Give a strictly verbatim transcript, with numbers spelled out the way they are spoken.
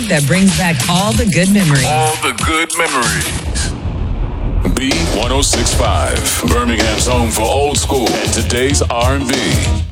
music that brings back all the good memories. All the good memories. B ten sixty-five, Birmingham's home for old school and today's R and B.